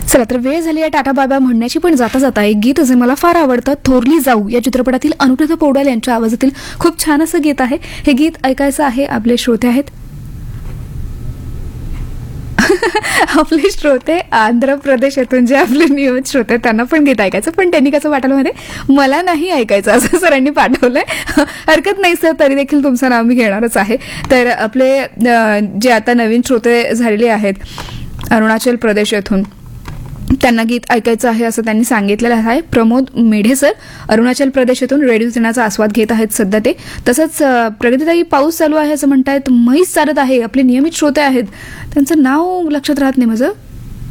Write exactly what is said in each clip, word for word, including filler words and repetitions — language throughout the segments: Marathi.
चला तर वेळ झाली आहे टाटा बाबा म्हणण्याची, पण जाता जाता एक गीत जे मला फार आवडतं, थोरली जाऊ या चित्रपटातील अनुराधा पौडवाल यांच्या आवाजातील खूप छान असं गीत आहे. हे गीत ऐकायचं आहे. आपले श्रोते आहेत आपले श्रोते आंध्र प्रदेश येथून जे आपले नियमित श्रोते त्यांना पण गीत ऐकायचं, पण त्यांनी कसं पाठवलं मध्ये मला नाही ऐकायचं असं सरांनी पाठवलंय. हरकत नाही सर, तरी देखील तुमचं नाव मी घेणारच आहे. तर आपले जे आता नवीन श्रोते झालेले आहेत अरुणाचल प्रदेश येथून, त्यांना गीत ऐकायचं आहे असं त्यांनी सांगितलेलं आहे. प्रमोद मेढे सर अरुणाचल प्रदेश येथून रेडिओ दिनाचा आस्वाद घेत आहेत सध्या ते. तसंच प्रगतीताई पाऊस चालू आहे असं म्हणतायत, म्हैस चालत आहे, आपले नियमित श्रोते आहेत, त्यांचं नाव लक्षात राहत नाही माझं.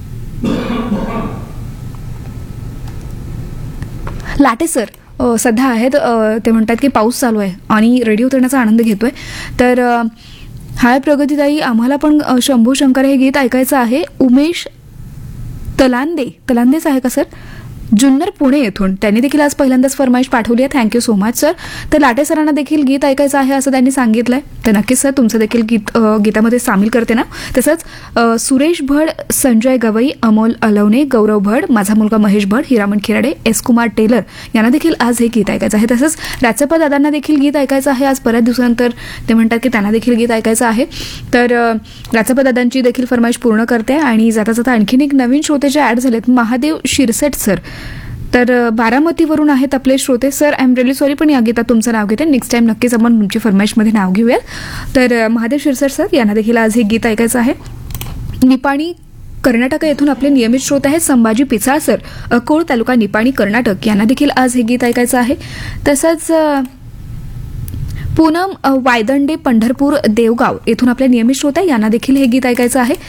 लाटे सर सध्या आहेत, ते म्हणतात की पाऊस चालू आहे आणि रेडिओ देण्याचा आनंद घेतोय. तर हाय प्रगतीताई, आम्हाला पण शंभू शंकर हे गीत ऐकायचं आहे. उमेश तलांदे तलांदेच आहे का सर, जुन्नर पुणे येथून, त्यांनी देखील आज पहिल्यांदाच फरमाईश पाठवली आहे. Thank you so much sir. तर लाटे सरांना देखील गीत ऐकायचं आहे असं त्यांनी सांगितलंय. तर नक्कीच सर तुमचं देखील गीत गीतामध्ये सामील करते ना. तसंच सुरेश भड, संजय गवई, अमोल अलवणे, गौरव भड, माझा मुलगा महेश भड, हिरामण खिराडे, एस कुमार टेलर यांना देखील आज हे गीत ऐकायचं आहे. तसंच राचप्पा दादांना देखील गीत ऐकायचं आहे. आज बऱ्याच दिवसानंतर ते म्हणतात की त्यांना देखील गीत ऐकायचं आहे. तर राचप्पा दादांची देखील फरमाईश पूर्ण करते. आणि जाता जाता आणखीन एक नवीन श्रोते जे ऍड झालेत, महादेव शिरसेट सर, तर बारामतीवरून आहेत आपले श्रोते. Sir I am really sorry, पण या गीतात तुमचं नाव घेते. नेक्स्ट टाइम नक्कीच आपण तुमची फरमाईशमध्ये नाव घेऊया. तर महादेव शिरसट सर यांना देखील आज हे गीत ऐकायचं आहे. निपाणी कर्नाटक येथून आपले नियमित श्रोते आहेत संभाजी पिसाळ सर, अकोळ तालुका निपाणी कर्नाटक, यांना देखील आज हे गीत ऐकायचं आहे. तसंच पूनम वायदंडे पंढरपूर देवगाव येथून आपले नियमित श्रोते, यांना देखील हे गीत ऐकायचं आहे.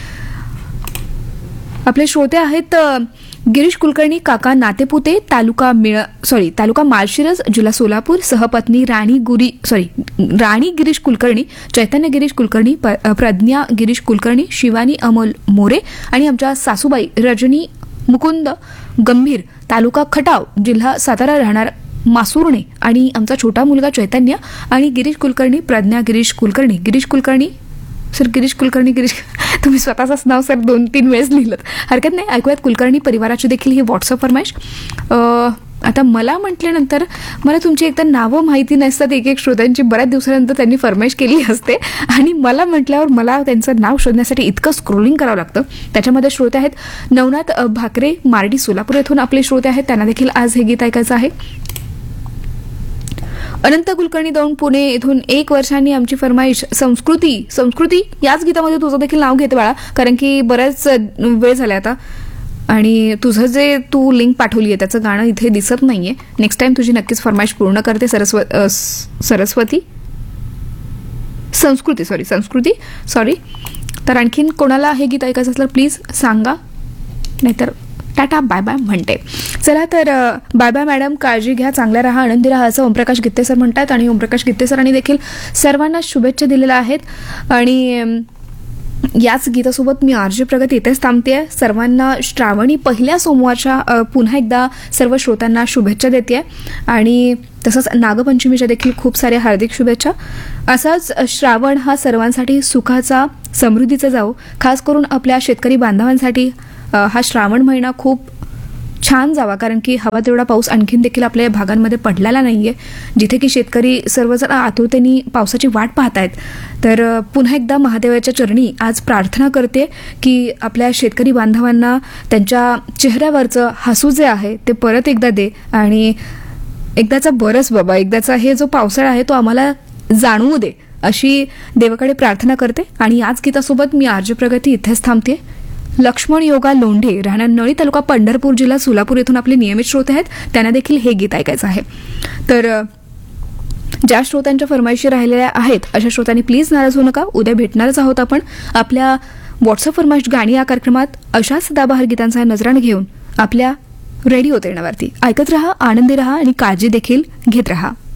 आपले श्रोते आहेत गिरीश कुलकर्णी काका नातेपुते, तालुका मिळ सॉरी तालुका माळशिरस, जिल्हा सोलापूर, सहपत्नी राणी गुरी सॉरी राणी गिरीश कुलकर्णी, चैतन्य गिरीश कुलकर्णी, प्रज्ञा गिरीश कुलकर्णी, शिवानी अमोल मोरे आणि आमच्या सासूबाई रजनी मुकुंद गंभीर, तालुका खटाव, जिल्हा सातारा, राहणार मासुर्णे, आणि आमचा छोटा मुलगा चैतन्य आणि गिरीश कुलकर्णी, प्रज्ञा गिरीश कुलकर्णी, गिरीश कुलकर्णी सर गिरीश कुलकर्णी गिरीश तुम्ही स्वतःचंच नाव सर दोन तीन वेळेस लिहिलं, हरकत नाही. ऐकूयात कुलकर्णी परिवाराची देखील ही व्हॉट्सअप फरमाईश. आता मला म्हटल्यानंतर मला तुमची एकतर नावं माहिती नसतात, एक एक श्रोत्यांची बऱ्याच दिवसानंतर त्यांनी फरमाईश केली असते आणि मला म्हटल्यावर मला त्यांचं नाव शोधण्यासाठी इतकं स्क्रोलिंग करावं लागतं. त्याच्यामध्ये श्रोते आहेत नवनाथ भाकरे मार्डी सोलापूर येथून आपले श्रोते आहेत, त्यांना देखील आज हे गीत ऐकायचं आहे. अनंत कुलकर्णी दौंड पुणे येथून एक वर्षांनी आमची फरमाईश संस्कृती संस्कृती याच गीतामध्ये तुझं देखील नाव घेते बाळा, कारण की बऱ्याच वेळ झाला आता आणि तुझं जे तू लिंक पाठवली आहे त्याचं गाणं इथे दिसत नाहीये. नेक्स्ट टाइम तुझी नक्कीच फरमाईश पूर्ण करते. सरस्व सरस्वती संस्कृती सॉरी संस्कृती सॉरी तर आणखीन कोणाला हे गीत ऐकायचं असलं प्लीज सांगा, नाहीतर टाटा बाय बाय म्हणते. चला तर बाय बाय मॅडम, काळजी घ्या, चांगल्या राहा, आनंदी राहा असं ओमप्रकाश गित्ते सर म्हणतात. आणि ओमप्रकाश गित्ते सरांनी देखील सर्वांना शुभेच्छा दिलेल्या आहेत. आणि याच गीतासोबत मी आरजे प्रगती इथेच थांबते. सर्वांना श्रावणी पहिल्या सोमवारच्या पुन्हा एकदा सर्व श्रोत्यांना शुभेच्छा देते. आणि तसंच नागपंचमीच्या देखील खूप साऱ्या हार्दिक शुभेच्छा. असाच श्रावण हा सर्वांसाठी सुखाचा समृद्धीचा जाओ. खास करून आपल्या शेतकरी बांधवांसाठी हा श्रावण महिना खूप छान जावा, कारण की हवा तेवढा पाऊस आणखीन देखील आपल्या भागांमध्ये पडलेला नाहीये, जिथे की शेतकरी सर्वजण आतुरतेने पावसाची वाट पाहतायत. तर पुन्हा एकदा महादेवाच्या चरणी आज प्रार्थना करते की आपल्या शेतकरी बांधवांना त्यांच्या चेहऱ्यावरचं हसू जे आहे ते परत एकदा दे आणि एकदाचा बरस बाबा, एकदाचा हे जो पावसाळा आहे तो आम्हाला जाणवू दे, अशी देवाकडे प्रार्थना करते. आणि याच गीतासोबत मी आरजे प्रगती इथेच थांबते. लक्ष्मण योगा लोंढे राहणार नळी तालुका पंढरपूर जिल्हा सोलापूर येथून आपले नियमित श्रोते आहेत, त्यांना देखील हे गीत ऐकायचं आहे. तर ज्या श्रोत्यांच्या फरमाईशी राहिलेल्या आहेत अशा श्रोत्यांनी प्लीज नाराज होऊ नका. उद्या भेटणारच आहोत आपण आपल्या व्हॉट्सअप फरमाईश गाणी या कार्यक्रमात. अशाच सदाबहार गीतांचा नजराण घेऊन आपल्या रेडिओ देण्यावरती ऐकत रहा, आनंदी रहा आणि काळजी देखील घेत रहा.